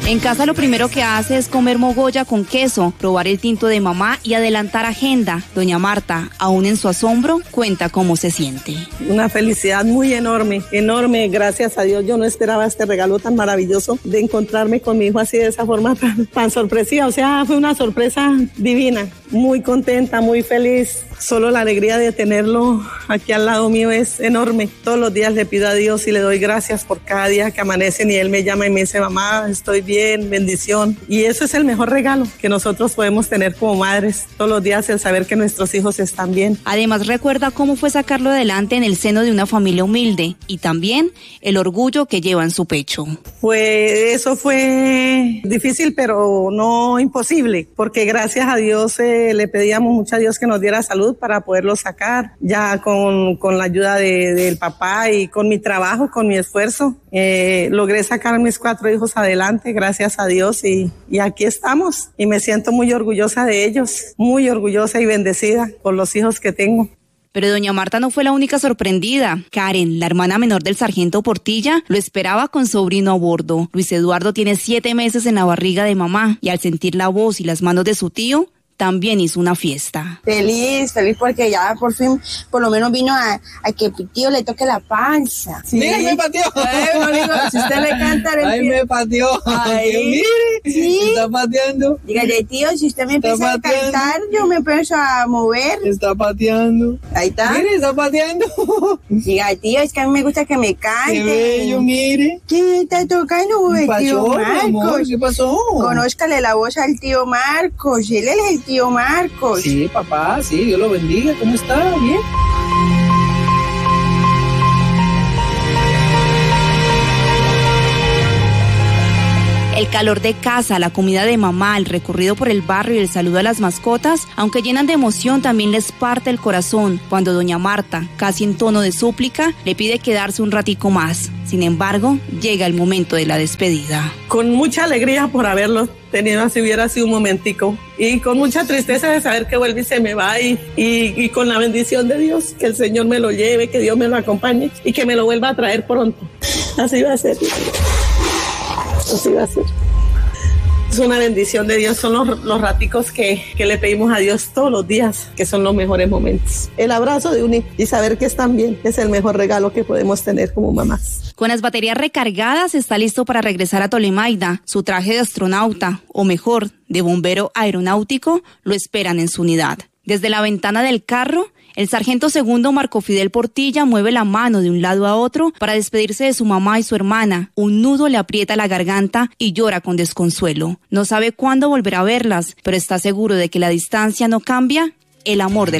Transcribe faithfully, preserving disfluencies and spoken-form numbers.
En casa lo primero que hace es comer mogolla con queso, probar el tinto de mamá y adelantar agenda. Doña Marta, aún en su asombro, cuenta cómo se siente. Una felicidad muy enorme, enorme, gracias a Dios. Yo no esperaba este regalo tan maravilloso de encontrarme con mi hijo así de esa forma tan, tan sorpresiva. O sea, fue una sorpresa divina, muy contenta, muy feliz. Solo la alegría de tenerlo aquí al lado mío es enorme. Todos los días le pido a Dios y le doy gracias por cada día que amanecen y él me llama y me dice, mamá, estoy bien, bendición. Y eso es el mejor regalo que nosotros podemos tener como madres. Todos los días el saber que nuestros hijos están bien. Además recuerda cómo fue sacarlo adelante en el seno de una familia humilde y también el orgullo que lleva en su pecho. Pues eso fue difícil, pero no imposible, porque gracias a Dios eh, le pedíamos mucho a Dios que nos diera salud para poderlo sacar, ya con, con la ayuda de, del papá y con mi trabajo, con mi esfuerzo, eh, logré sacar a mis cuatro hijos adelante, gracias a Dios, y, y aquí estamos, y me siento muy orgullosa de ellos, muy orgullosa y bendecida por los hijos que tengo. Pero doña Marta no fue la única sorprendida. Karen, la hermana menor del sargento Portilla, lo esperaba con sobrino a bordo. Luis Eduardo tiene siete meses en la barriga de mamá y al sentir la voz y las manos de su tío, también hizo una fiesta. Feliz, feliz porque ya por fin, por lo menos vino a, a que tío le toque la panza. Sí. Mira, me pateó. Ay, bonito, si usted le canta el Ay, me pateó. Ay, mire, sí. Está pateando. Dígale, tío, si usted me está empieza pateando. a cantar, yo me empiezo a mover. Está pateando. Ahí está. Mire, está pateando. Diga, tío, es que a mí me gusta que me cante. Qué bello, mire. ¿Qué está tocando, ¿Qué pasó, tío Marcos? Amor? ¿Qué pasó? Conózcale la voz al tío Marcos. Él es el tío Marcos. Sí, papá, sí, Dios lo bendiga. ¿Cómo está? ¿Bien? El calor de casa, la comida de mamá, el recorrido por el barrio y el saludo a las mascotas, aunque llenan de emoción, también les parte el corazón cuando doña Marta, casi en tono de súplica, le pide quedarse un ratico más. Sin embargo, llega el momento de la despedida. Con mucha alegría por haberlo tenido, así hubiera sido un momentico, y con mucha tristeza de saber que vuelve y se me va, y, y, y con la bendición de Dios, que el Señor me lo lleve, que Dios me lo acompañe y que me lo vuelva a traer pronto. Así va a ser. Así va a ser. Es una bendición de Dios, son los, los raticos que, que le pedimos a Dios todos los días, que son los mejores momentos. El abrazo de un hijo y saber que están bien es el mejor regalo que podemos tener como mamás. Con las baterías recargadas está listo para regresar a Tolemaida. Su traje de astronauta, o mejor, de bombero aeronáutico, lo esperan en su unidad. Desde la ventana del carro, el sargento segundo Marco Fidel Portilla mueve la mano de un lado a otro para despedirse de su mamá y su hermana. Un nudo le aprieta la garganta y llora con desconsuelo. No sabe cuándo volverá a verlas, pero está seguro de que la distancia no cambia el amor de